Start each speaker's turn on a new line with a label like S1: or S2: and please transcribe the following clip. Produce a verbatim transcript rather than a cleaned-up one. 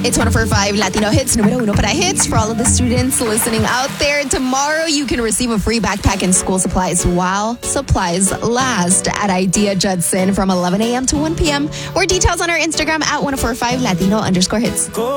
S1: It's one oh four point five Latino Hits, numero uno para hits for all of the students listening out there. Tomorrow, you can receive a free backpack and school supplies while supplies last at Idea Judson from eleven a.m. to one p.m. More details on our Instagram at one oh four point five Latino underscore hits.